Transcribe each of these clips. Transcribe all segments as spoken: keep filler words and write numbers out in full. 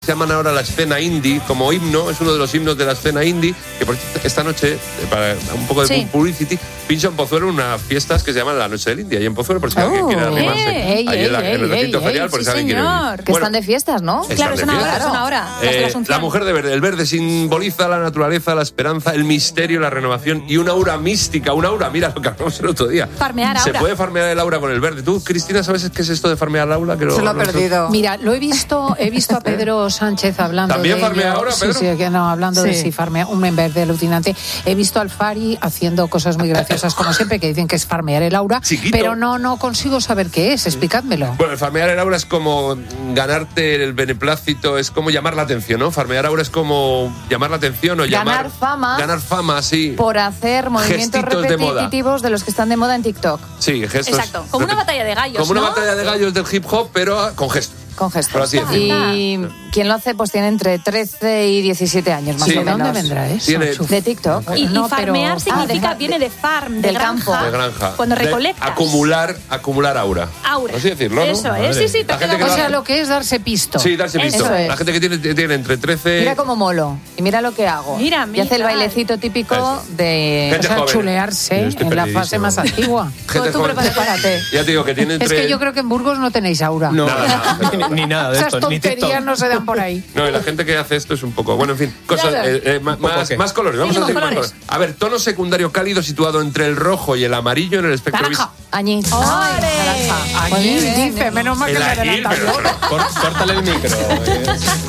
se llaman ahora la escena indie, como himno, es uno de los himnos de la escena indie, que por esta noche, para un poco de sí. publicity, pincha en Pozuelo unas fiestas que se llaman la Noche del Indie, ahí en Pozuelo, por si oh, alguien quiere arrimarse. Ey, ahí ey, en, la, ey, en el recinto ey, ferial, ey, por si sí, alguien quiere venir. Que bueno, están de fiestas, ¿no? Claro, son ahora, son ahora. Eh, la mujer de verde. El verde simboliza la naturaleza, la esperanza, el misterio, la renovación y una aura mística, una aura, mira lo que hablamos el otro día. Farmear Se aura. puede farmear el aura con el verde. ¿Tú, Cristina, sabes qué es esto de farmear el aura? Que lo, Se lo ha lo perdido. Mira, lo he visto, he visto a Pedro Sánchez hablando ¿También de farmea ello. ahora, Pedro? Sí, sí, que no, hablando sí. de si farmea, un en verde alucinante. He visto al Fari haciendo cosas muy graciosas, como siempre, que dicen que es farmear el aura, Chiquito. pero no, no consigo saber qué es, explicádmelo. Bueno, el farmear el aura es como ganarte el beneplácito, es como llamar la atención, ¿no? Farmear aura es como llamar la atención o Ganar llamar... fama. Ganar fama, sí. Por hacer movimientos Gestitos de moda. repetitivos de, de los que están de moda en TikTok. Sí, gestos. Exacto, como una batalla de gallos, Como una ¿no? batalla de gallos del hip hop, pero con gestos. Con Por gestos. así decirlo. Y quien lo hace, pues tiene entre trece y diecisiete años, más Sí. o ¿De menos. dónde vendrá eso? Tiene- Chuf? De TikTok. Y, y No, pero- farmear significa, Ah, de- viene de farm, de del granja, campo. De granja. Cuando De recolectas. acumular, acumular aura. Aura. Por así decirlo, ¿no? Eso es, sí, sí. te La gente queda que O sea, lo- lo que es darse pisto. Sí, darse Eso visto. es. La gente que tiene, tiene entre trece... Mira cómo molo. Y mira lo que hago. Mira, Y hace el mira. bailecito típico Eso. de... Gente O sea, joven. chulearse Yo estoy en la perdidísimo. fase más antigua. gente Tú joven. prepárate. Ya te digo que tiene entre... Es que yo creo que en Burgos no tenéis aura. No, Nada, nada. ni, ni nada de Esas esto, ni tonterías TikTok. no se dan por ahí. No, y la gente que hace esto es un poco... Bueno, en fin, cosas... Claro. eh, eh, ma- más, qué? más colores. Vamos Sí, a decir más más colores. colores. A ver, tono secundario cálido situado entre el rojo y el amarillo en el espectro Naranja. vis- Añí. ¡Ole! naranja. Muy Allí bien. dice, menos mal que El me aguil, adelanta. pero- Cor- córtale el micro. eh.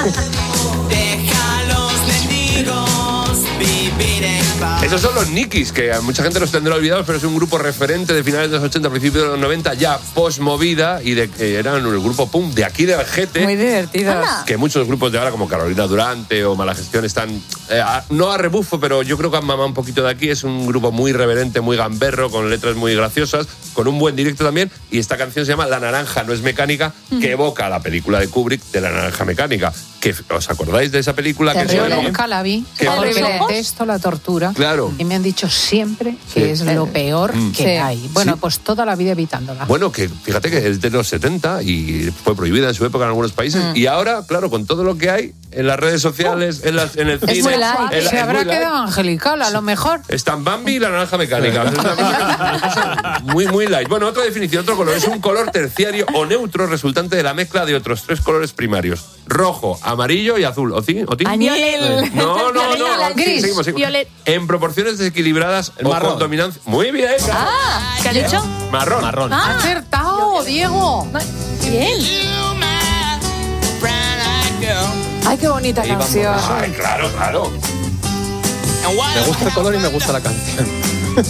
Deja a los mendigos vivir en paz. Esos son los Nikis, que a mucha gente los tendrá olvidados, pero es un grupo referente de finales de los ochenta, principios de los noventa, ya post-movida, y de, eh, eran el grupo punk de aquí de Algete. Muy divertidos. Anda. Que muchos grupos de ahora, como Carolina Durante o Mala Gestión, están, eh, a- no a rebufo, pero yo creo que han mamado un poquito de aquí. Es un grupo muy reverente, muy gamberro, con letras muy graciosas, con un buen directo también. Y esta canción se llama La Naranja no es mecánica, que evoca la película de Kubrick de La Naranja Mecánica. Que, ¿os acordáis de esa película? Que Terrible. suena- Nunca la vi, Qué porque horrible. detesto la tortura. Claro. Y me han dicho siempre que Sí. es lo peor que Sí. hay. Bueno, Sí. pues toda la vida evitándola. Bueno, que fíjate que es de los setenta y fue prohibida en su época en algunos países. Y ahora, claro, con todo lo que hay en las redes sociales, en, las, en el Es cine... muy light. en la- Se es habrá muy light. quedado angelical, a lo mejor. Están Bambi y la naranja mecánica. Es una cosa muy, muy light. Bueno, otra definición, otro color. Es un color terciario o neutro resultante de la mezcla de otros tres colores primarios. Rojo, amarillo y azul. ¿O ti? ¿O ti? Añil. No, no, no. Violeta, Sí, gris, seguimos, seguimos. violet. En proporciones desequilibradas o marrón. con dominancia... Muy bien. Ah, ¿qué has dicho? Marrón. Marrón. Ah, ¡Acertado, Diego! bien. Ay, qué bonita Ahí vamos. canción. Ay, claro, claro. Me gusta el color y me gusta la canción.